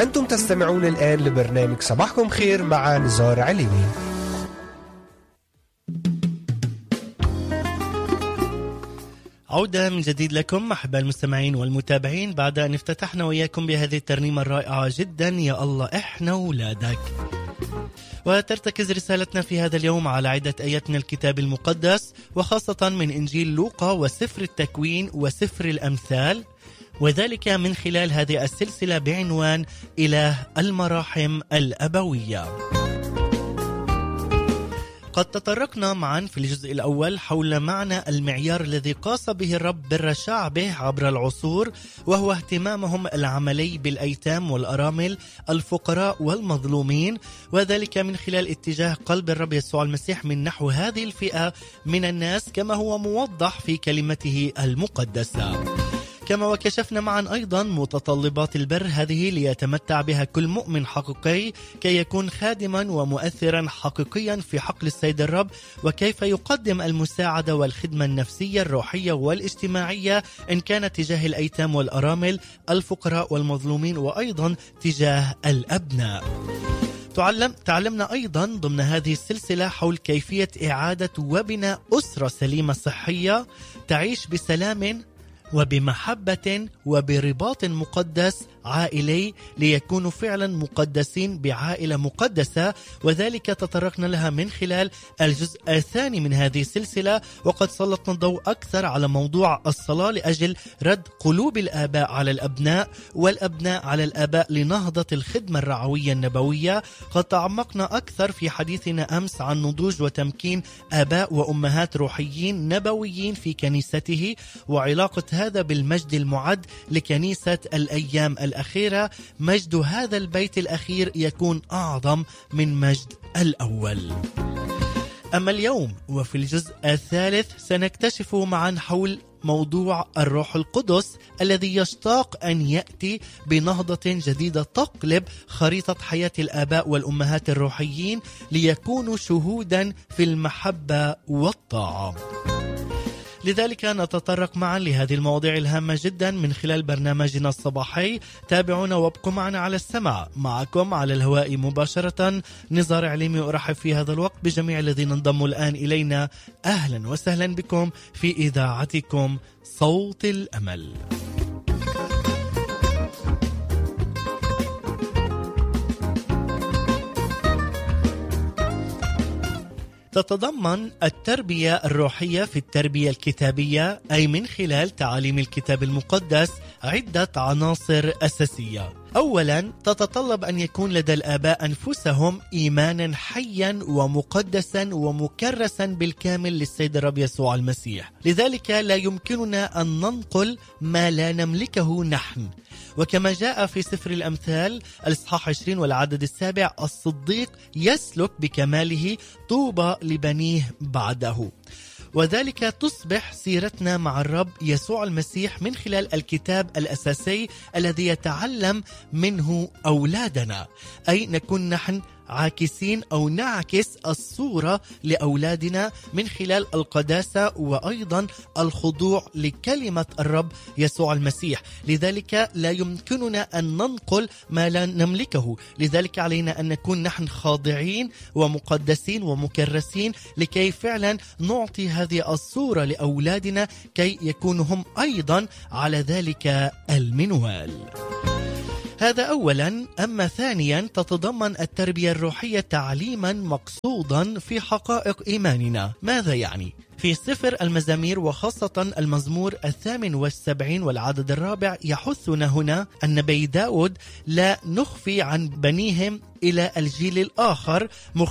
أنتم تستمعون الآن لبرنامج صباحكم خير مع نزار عليمي. عودة من جديد لكم أحباء المستمعين والمتابعين بعد أن افتتحنا وإياكم بهذه الترنيمة الرائعة جدا يا الله إحنا أولادك. وترتكز رسالتنا في هذا اليوم على عدة آيات من الكتاب المقدس، وخاصة من إنجيل لوقا وسفر التكوين وسفر الأمثال، وذلك من خلال هذه السلسلة بعنوان إله المراحم الأبوية. قد تطرقنا معا في الجزء الأول حول معنى المعيار الذي قاس به الرب بر شعبه عبر العصور، وهو اهتمامهم العملي بالأيتام والأرامل الفقراء والمظلومين، وذلك من خلال اتجاه قلب الرب يسوع المسيح من نحو هذه الفئة من الناس كما هو موضح في كلمته المقدسة. كما وكشفنا معا أيضا متطلبات البر هذه ليتمتع بها كل مؤمن حقيقي كي يكون خادما ومؤثرا حقيقيا في حقل السيد الرب، وكيف يقدم المساعدة والخدمة النفسية الروحية والاجتماعية إن كانت تجاه الأيتام والأرامل الفقراء والمظلومين، وأيضا تجاه الأبناء. تعلمنا أيضا ضمن هذه السلسلة حول كيفية إعادة وبناء أسرة سليمة صحية تعيش بسلام وبمحبة وبرباط مقدس عائلي ليكونوا فعلا مقدسين بعائلة مقدسة، وذلك تطرقنا لها من خلال الجزء الثاني من هذه السلسلة. وقد سلطنا الضوء أكثر على موضوع الصلاة لأجل رد قلوب الآباء على الأبناء والأبناء على الآباء لنهضة الخدمة الرعوية النبوية. قد تعمقنا أكثر في حديثنا أمس عن نضوج وتمكين آباء وأمهات روحيين نبويين في كنيسته، وعلاقة هذا بالمجد المعد لكنيسة الأيام الأخيرة. مجد هذا البيت الأخير يكون أعظم من مجد الأول. أما اليوم وفي الجزء الثالث سنكتشف معا حول موضوع الروح القدس الذي يشتاق أن يأتي بنهضة جديدة تقلب خريطة حياة الآباء والأمهات الروحيين ليكونوا شهودا في المحبة والطاعة. لذلك نتطرق معا لهذه المواضيع الهامة جدا من خلال برنامجنا الصباحي. تابعونا وابقوا معنا على السمع. معكم على الهواء مباشرة نزار عليمي، أرحب في هذا الوقت بجميع الذين انضموا الآن إلينا. أهلا وسهلا بكم في إذاعتكم صوت الأمل. تتضمن التربية الروحية في التربية الكتابية، أي من خلال تعاليم الكتاب المقدس، عدة عناصر أساسية. أولا، تتطلب أن يكون لدى الآباء أنفسهم إيمانا حيا ومقدسا ومكرسا بالكامل للسيد الرب يسوع المسيح. لذلك لا يمكننا أن ننقل ما لا نملكه نحن. وكما جاء في سفر الأمثال الإصحاح 20 والعدد 7: الصديق يسلك بكماله، طوبى لبنيه بعده. وذلك تصبح سيرتنا مع الرب يسوع المسيح من خلال الكتاب الأساسي الذي يتعلم منه أولادنا، أي نكون نحن عاكسين أو نعكس الصورة لأولادنا من خلال القداسة وأيضا الخضوع لكلمة الرب يسوع المسيح. لذلك لا يمكننا أن ننقل ما لا نملكه، لذلك علينا أن نكون نحن خاضعين ومقدسين ومكرسين لكي فعلا نعطي هذه الصورة لأولادنا كي يكونوا هم أيضا على ذلك المنوال. هذا أولا. أما ثانيا، تتضمن التربية الروحية تعليما مقصودا في حقائق إيماننا. ماذا يعني؟ في سفر المزامير وخاصة المزمور 78 والعدد 4 يحثنا هنا النبي داود: لا نخفي عن بنيهم إلى الجيل الآخر،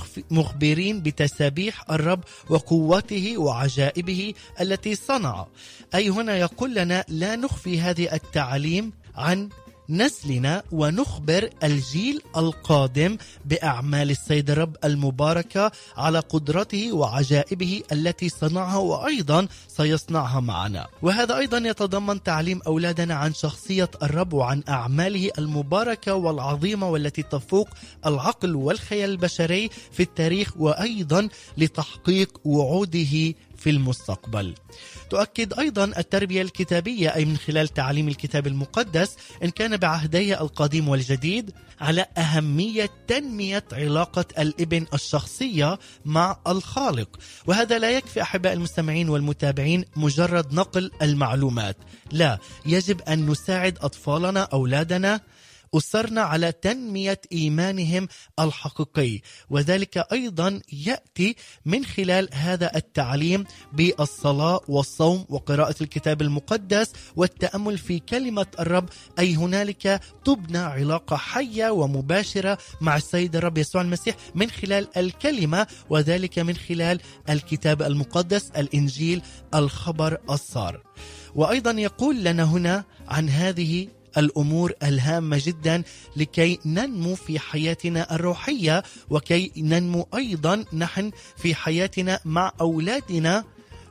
مخبرين بتسابيح الرب وقوته وعجائبه التي صنع. أي هنا يقول لنا لا نخفي هذه التعليم عن نسلنا ونخبر الجيل القادم بأعمال السيد الرب المباركة على قدرته وعجائبه التي صنعها وأيضا سيصنعها معنا. وهذا أيضا يتضمن تعليم أولادنا عن شخصية الرب وعن أعماله المباركة والعظيمة والتي تفوق العقل والخيال البشري في التاريخ، وأيضا لتحقيق وعوده في المستقبل. تؤكد أيضا التربية الكتابية أي من خلال تعليم الكتاب المقدس إن كان بعهدي القديم والجديد على أهمية تنمية علاقة الابن الشخصية مع الخالق. وهذا لا يكفي أحباء المستمعين والمتابعين مجرد نقل المعلومات، لا، يجب أن نساعد أطفالنا أولادنا أسرنا على تنمية إيمانهم الحقيقي، وذلك أيضا يأتي من خلال هذا التعليم بالصلاة والصوم وقراءة الكتاب المقدس والتأمل في كلمة الرب. أي هنالك تبنى علاقة حية ومباشرة مع السيد الرب يسوع المسيح من خلال الكلمة، وذلك من خلال الكتاب المقدس الإنجيل الخبر السار. وأيضا يقول لنا هنا عن هذه الأمور الهامة جدا لكي ننمو في حياتنا الروحية، وكي ننمو أيضا نحن في حياتنا مع أولادنا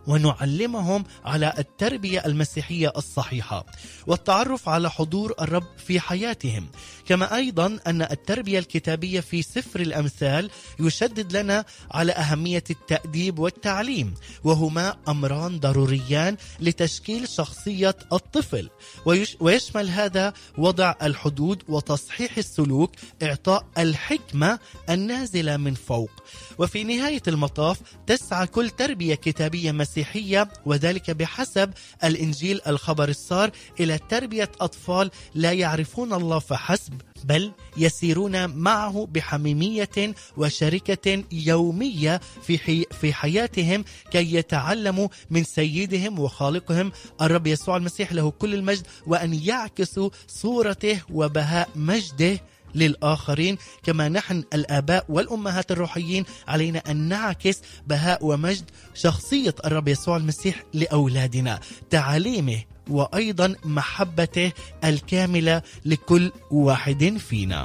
ونعلمهم على التربية المسيحية الصحيحة والتعرف على حضور الرب في حياتهم. كما أيضا أن التربية الكتابية في سفر الأمثال يشدد لنا على أهمية التأديب والتعليم، وهما أمران ضروريان لتشكيل شخصية الطفل، ويشمل هذا وضع الحدود وتصحيح السلوك، إعطاء الحكمة النازلة من فوق. وفي نهاية المطاف تسعى كل تربية كتابية مسيحية، وذلك بحسب الإنجيل الخبر السار، إلى تربية أطفال لا يعرفون الله فحسب، بل يسيرون معه بحميمية وشركة يومية في حياتهم كي يتعلموا من سيدهم وخالقهم الرب يسوع المسيح له كل المجد، وأن يعكسوا صورته وبهاء مجده للآخرين. كما نحن الآباء والأمهات الروحيين علينا أن نعكس بهاء ومجد شخصية الرب يسوع المسيح لأولادنا، تعاليمه وأيضا محبته الكاملة لكل واحد فينا.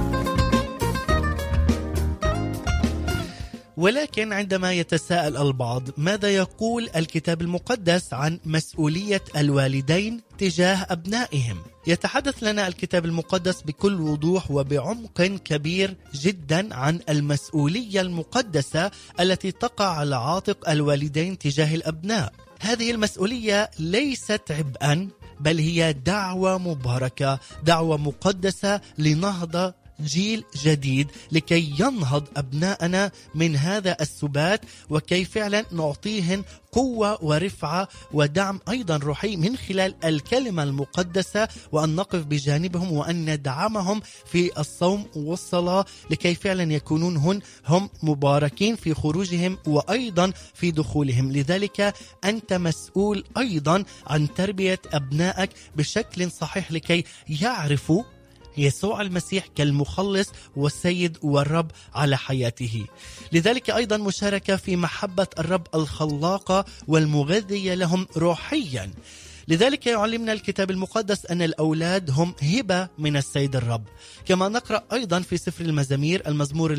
ولكن عندما يتساءل البعض ماذا يقول الكتاب المقدس عن مسؤولية الوالدين تجاه أبنائهم، يتحدث لنا الكتاب المقدس بكل وضوح وبعمق كبير جدا عن المسؤولية المقدسة التي تقع على عاتق الوالدين تجاه الأبناء. هذه المسؤولية ليست عبئا، بل هي دعوة مباركة، دعوة مقدسة لنهضة جيل جديد لكي ينهض أبناءنا من هذا السبات، وكي فعلا نعطيهم قوة ورفعة ودعم أيضا روحي من خلال الكلمة المقدسة، وأن نقف بجانبهم وأن ندعمهم في الصوم والصلاة لكي فعلا يكونون هم مباركين في خروجهم وأيضا في دخولهم. لذلك أنت مسؤول أيضا عن تربية أبنائك بشكل صحيح لكي يعرفوا يسوع المسيح كالمخلص والسيد والرب على حياته. لذلك أيضا مشاركة في محبة الرب الخلاقة والمغذية لهم روحيا. لذلك يعلمنا الكتاب المقدس أن الأولاد هم هبة من السيد الرب. كما نقرأ أيضا في سفر المزامير المزمور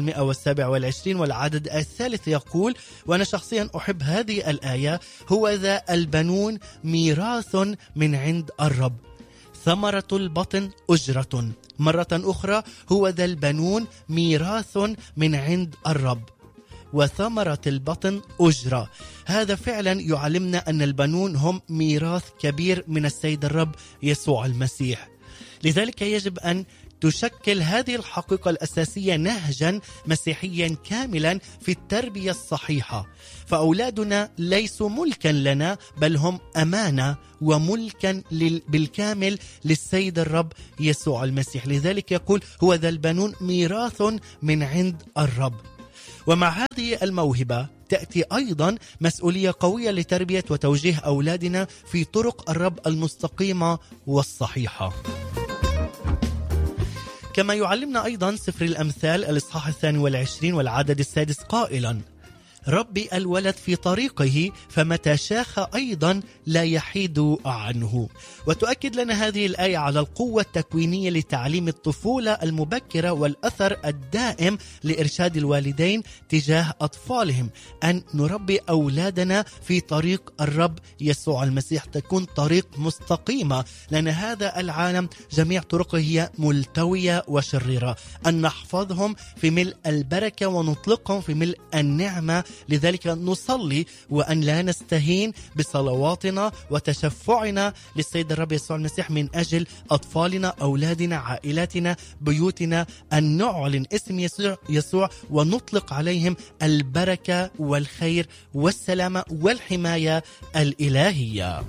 127 والعدد 3 يقول، وأنا شخصيا أحب هذه الآية: هو ذا البنون ميراث من عند الرب، ثمرة البطن أجرة. مرة أخرى: هو ذا البنون ميراث من عند الرب وثمرة البطن أجرة. هذا فعلا يعلمنا أن البنون هم ميراث كبير من السيد الرب يسوع المسيح. لذلك يجب أن تشكل هذه الحقيقة الأساسية نهجا مسيحيا كاملا في التربية الصحيحة. فأولادنا ليسوا ملكا لنا، بل هم أمانة وملكا بالكامل للسيد الرب يسوع المسيح. لذلك يقول: هو ذا البنون ميراث من عند الرب. ومع هذه الموهبة تأتي أيضا مسؤولية قوية لتربية وتوجيه أولادنا في طرق الرب المستقيمة والصحيحة. كما يعلمنا أيضا سفر الأمثال الإصحاح 22 والعدد 6 قائلا: ربي الولد في طريقه، فمتى شاخ أيضا لا يحيد عنه. وتؤكد لنا هذه الآية على القوة التكوينية لتعليم الطفولة المبكرة والأثر الدائم لإرشاد الوالدين تجاه أطفالهم، أن نربي أولادنا في طريق الرب يسوع المسيح، تكون طريق مستقيمة، لأن هذا العالم جميع طرقه هي ملتوية وشريرة. أن نحفظهم في ملء البركة ونطلقهم في ملء النعمة لذلك نصلي وأن لا نستهين بصلواتنا وتشفعنا للسيد الرب يسوع المسيح من أجل أطفالنا، أولادنا، عائلاتنا، بيوتنا، أن نعلن اسم يسوع ونطلق عليهم البركة والخير والسلامة والحماية الإلهية.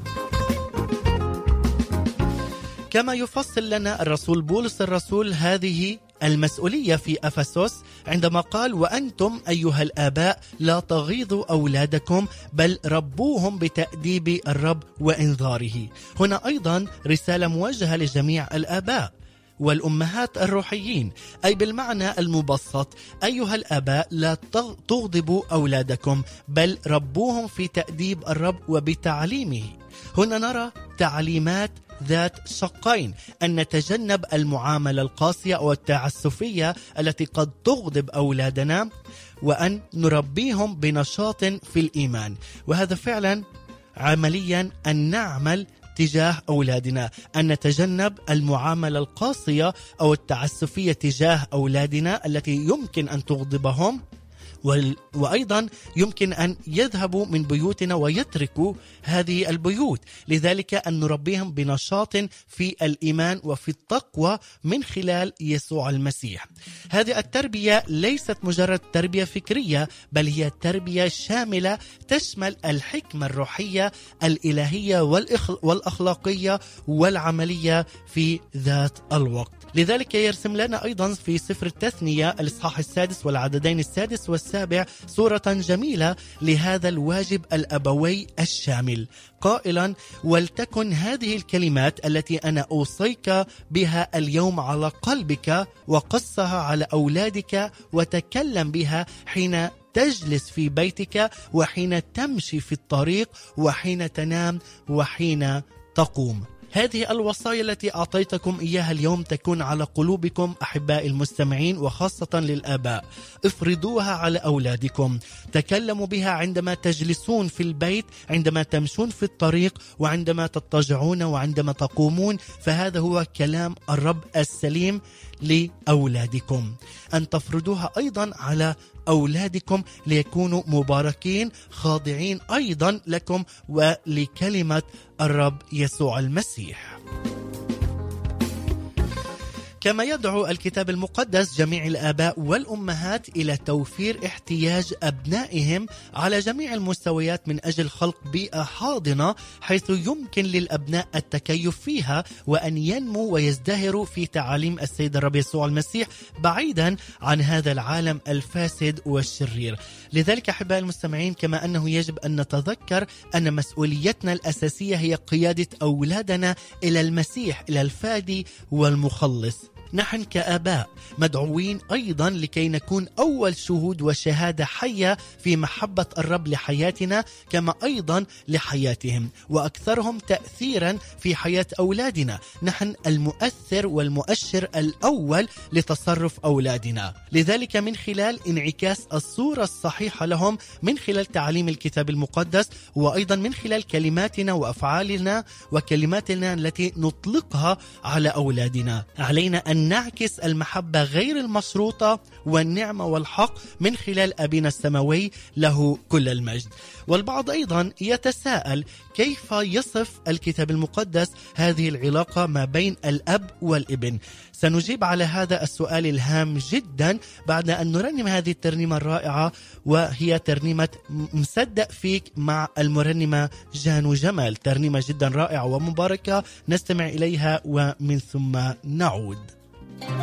كما يفصل لنا الرسول بولس الرسول هذه المسؤولية في أفسس عندما قال: وأنتم أيها الآباء لا تغيظوا أولادكم بل ربوهم بتأديب الرب وإنذاره. هنا أيضا رسالة موجهة لجميع الآباء والأمهات الروحيين، أي بالمعنى المبسط: أيها الآباء لا تغضبوا أولادكم بل ربوهم في تأديب الرب وبتعليمه. هنا نرى تعليمات ذات شقين: أن نتجنب المعاملة القاسية أو التعسفية التي قد تغضب أولادنا، وأن نربيهم بنشاط في الإيمان. وهذا فعلا عمليا أن نعمل تجاه أولادنا، أن نتجنب المعاملة القاسية أو التعسفية تجاه أولادنا التي يمكن أن تغضبهم، وأيضا يمكن أن يذهبوا من بيوتنا ويتركوا هذه البيوت. لذلك أن نربيهم بنشاط في الإيمان وفي التقوى من خلال يسوع المسيح. هذه التربية ليست مجرد تربية فكرية، بل هي تربية شاملة تشمل الحكمة الروحية الإلهية والأخلاقية والعملية في ذات الوقت. لذلك يرسم لنا أيضا في سفر التثنية الإصحاح 6 والعددين 6 و7 صورة جميلة لهذا الواجب الأبوي الشامل، قائلا: ولتكن هذه الكلمات التي أنا أوصيك بها اليوم على قلبك، وقصها على أولادك، وتكلم بها حين تجلس في بيتك، وحين تمشي في الطريق، وحين تنام، وحين تقوم. هذه الوصايا التي أعطيتكم إياها اليوم تكون على قلوبكم أحباء المستمعين، وخاصة للآباء. افرضوها على أولادكم، تكلموا بها عندما تجلسون في البيت، عندما تمشون في الطريق، وعندما تضطجعون، وعندما تقومون. فهذا هو كلام الرب السليم لأولادكم، أن تفرضوها أيضا على أولادكم ليكونوا مباركين خاضعين أيضا لكم ولكلمة الرب يسوع المسيح. كما يدعو الكتاب المقدس جميع الآباء والأمهات إلى توفير احتياج أبنائهم على جميع المستويات من أجل خلق بيئة حاضنة حيث يمكن للأبناء التكيف فيها وأن ينمو ويزدهروا في تعاليم السيد الرب يسوع المسيح بعيدا عن هذا العالم الفاسد والشرير. لذلك أحبائي المستمعين، كما أنه يجب أن نتذكر أن مسؤوليتنا الأساسية هي قيادة أولادنا إلى المسيح، إلى الفادي والمخلص. نحن كآباء مدعوين أيضا لكي نكون أول شهود وشهادة حية في محبة الرب لحياتنا كما أيضا لحياتهم، وأكثرهم تأثيرا في حياة أولادنا. نحن المؤثر والمؤشر الأول لتصرف أولادنا. لذلك من خلال انعكاس الصورة الصحيحة لهم من خلال تعليم الكتاب المقدس، وأيضا من خلال كلماتنا وأفعالنا وكلماتنا التي نطلقها على أولادنا، علينا أن نعكس المحبة غير المشروطة والنعمة والحق من خلال أبينا السماوي له كل المجد. والبعض أيضا يتساءل كيف يصف الكتاب المقدس هذه العلاقة ما بين الأب والابن. سنجيب على هذا السؤال الهام جدا بعد أن نرنم هذه الترنيمة الرائعة، وهي ترنيمة مصدق فيك مع المرنمة جانو جمال. ترنيمة جدا رائعة ومباركة، نستمع إليها ومن ثم نعود.